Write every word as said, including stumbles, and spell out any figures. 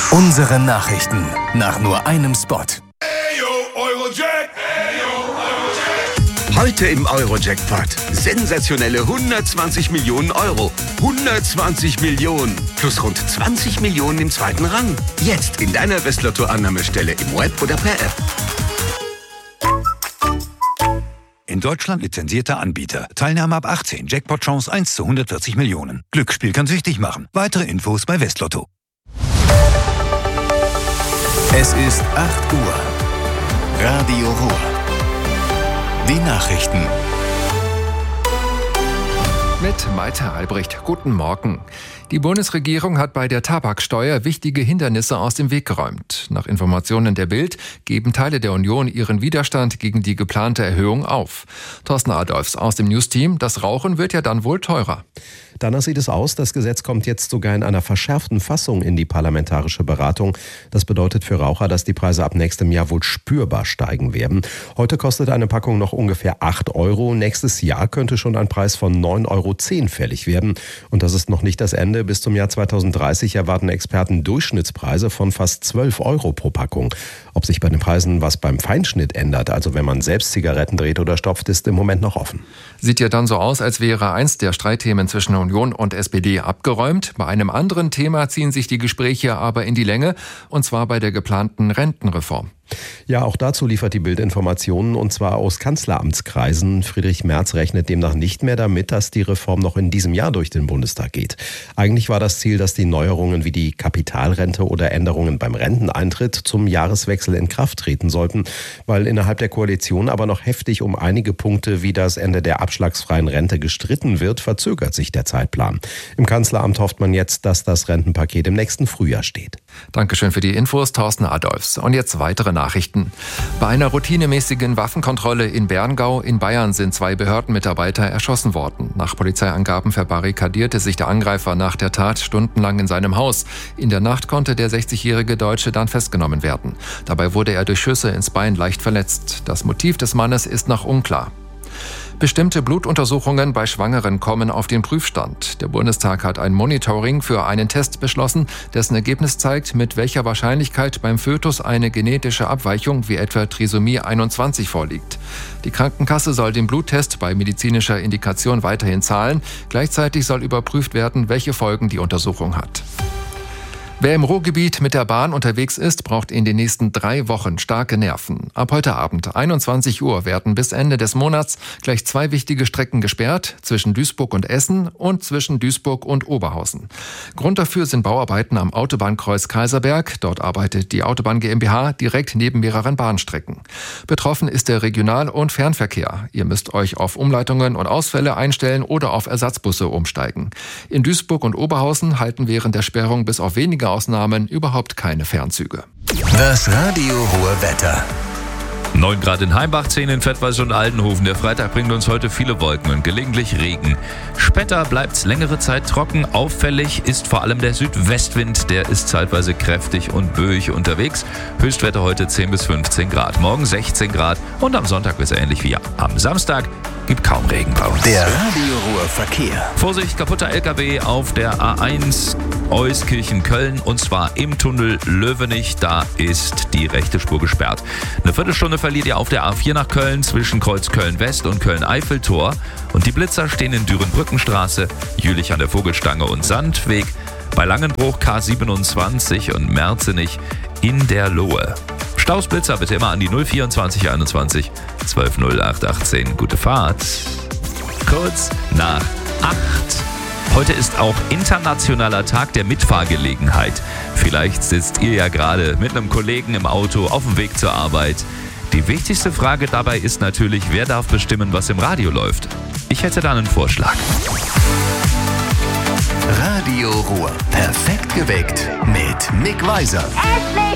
Unsere Nachrichten nach nur einem Spot. Heute im Euro-Jackpot. Sensationelle hundertzwanzig Millionen Euro. hundertzwanzig Millionen. Plus rund zwanzig Millionen im zweiten Rang. Jetzt in deiner Westlotto-Annahmestelle im Web oder per App. In Deutschland lizenzierter Anbieter. Teilnahme ab achtzehn. Jackpot-Chance eins zu hundertvierzig Millionen. Glücksspiel kann süchtig machen. Weitere Infos bei Westlotto. Es ist acht Uhr. Radio Ruhr. Die Nachrichten. Mit Malte Albrecht. Guten Morgen. Die Bundesregierung hat bei der Tabaksteuer wichtige Hindernisse aus dem Weg geräumt. Nach Informationen der Bild geben Teile der Union ihren Widerstand gegen die geplante Erhöhung auf. Thorsten Adolfs aus dem News-Team. Das Rauchen wird ja dann wohl teurer. Danach sieht es aus, das Gesetz kommt jetzt sogar in einer verschärften Fassung in die parlamentarische Beratung. Das bedeutet für Raucher, dass die Preise ab nächstem Jahr wohl spürbar steigen werden. Heute kostet eine Packung noch ungefähr acht Euro. Nächstes Jahr könnte schon ein Preis von neun Euro zehn fällig werden. Und das ist noch nicht das Ende. Bis zum Jahr zweitausenddreißig erwarten Experten Durchschnittspreise von fast zwölf Euro pro Packung. Ob sich bei den Preisen was beim Feinschnitt ändert, also wenn man selbst Zigaretten dreht oder stopft, ist im Moment noch offen. Sieht ja dann so aus, als wäre eins der Streitthemen zwischen Union und S P D abgeräumt. Bei einem anderen Thema ziehen sich die Gespräche aber in die Länge, und zwar bei der geplanten Rentenreform. Ja, auch dazu liefert die Bild Informationen, und zwar aus Kanzleramtskreisen. Friedrich Merz rechnet demnach nicht mehr damit, dass die Reform noch in diesem Jahr durch den Bundestag geht. Eigentlich war das Ziel, dass die Neuerungen wie die Kapitalrente oder Änderungen beim Renteneintritt zum Jahreswechsel in Kraft treten sollten. Weil innerhalb der Koalition aber noch heftig um einige Punkte wie das Ende der abschlagsfreien Rente gestritten wird, verzögert sich der Zeitplan. Im Kanzleramt hofft man jetzt, dass das Rentenpaket im nächsten Frühjahr steht. Dankeschön für die Infos, Thorsten Adolfs. Und jetzt weitere Nachrichten. Bei einer routinemäßigen Waffenkontrolle in Berngau in Bayern sind zwei Behördenmitarbeiter erschossen worden. Nach Polizeiangaben verbarrikadierte sich der Angreifer nach der Tat stundenlang in seinem Haus. In der Nacht konnte der sechzigjährige Deutsche dann festgenommen werden. Dabei wurde er durch Schüsse ins Bein leicht verletzt. Das Motiv des Mannes ist noch unklar. Bestimmte Blutuntersuchungen bei Schwangeren kommen auf den Prüfstand. Der Bundestag hat ein Monitoring für einen Test beschlossen, dessen Ergebnis zeigt, mit welcher Wahrscheinlichkeit beim Fötus eine genetische Abweichung wie etwa Trisomie einundzwanzig vorliegt. Die Krankenkasse soll den Bluttest bei medizinischer Indikation weiterhin zahlen. Gleichzeitig soll überprüft werden, welche Folgen die Untersuchung hat. Wer im Ruhrgebiet mit der Bahn unterwegs ist, braucht in den nächsten drei Wochen starke Nerven. Ab heute Abend, einundzwanzig Uhr, werden bis Ende des Monats gleich zwei wichtige Strecken gesperrt, zwischen Duisburg und Essen und zwischen Duisburg und Oberhausen. Grund dafür sind Bauarbeiten am Autobahnkreuz Kaiserberg. Dort arbeitet die Autobahn GmbH direkt neben mehreren Bahnstrecken. Betroffen ist der Regional- und Fernverkehr. Ihr müsst euch auf Umleitungen und Ausfälle einstellen oder auf Ersatzbusse umsteigen. In Duisburg und Oberhausen halten während der Sperrung bis auf wenige Ausnahmen überhaupt keine Fernzüge. Das Radio Ruhr Wetter. neun Grad in Heimbach, zehn in Vettweiß und Aldenhofen. Der Freitag bringt uns heute viele Wolken und gelegentlich Regen. Später bleibt es längere Zeit trocken. Auffällig ist vor allem der Südwestwind. Der ist zeitweise kräftig und böig unterwegs. Höchstwetter heute zehn bis fünfzehn Grad. Morgen sechzehn Grad und am Sonntag ist es ähnlich wie am Samstag. Gibt kaum Regen bei uns. Der Radio Ruhr Verkehr. Vorsicht, kaputter L K W auf der A eins Euskirchen-Köln, und zwar im Tunnel Löwenich. Da ist die rechte Spur gesperrt. Eine Viertelstunde verliert ihr auf der A vier nach Köln zwischen Kreuz Köln-West und Köln-Eiffeltor. Und die Blitzer stehen in Dürenbrückenstraße, Jülich an der Vogelstange und Sandweg. Bei Langenbruch K siebenundzwanzig und Merzenich in der Lohe. Staus, Blitzer bitte immer an die null vierundzwanzig einundzwanzig zwölf null acht achtzehn. Gute Fahrt. Kurz nach acht. Heute ist auch internationaler Tag der Mitfahrgelegenheit. Vielleicht sitzt ihr ja gerade mit einem Kollegen im Auto auf dem Weg zur Arbeit. Die wichtigste Frage dabei ist natürlich, wer darf bestimmen, was im Radio läuft? Ich hätte da einen Vorschlag. Radio Ruhr. Perfekt geweckt mit Mick Weiser.